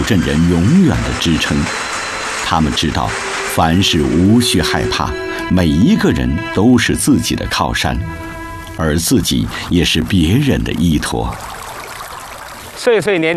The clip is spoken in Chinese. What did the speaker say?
镇人永远的支撑。他们知道，凡事无需害怕，每一个人都是自己的靠山，而自己也是别人的依托。 岁岁年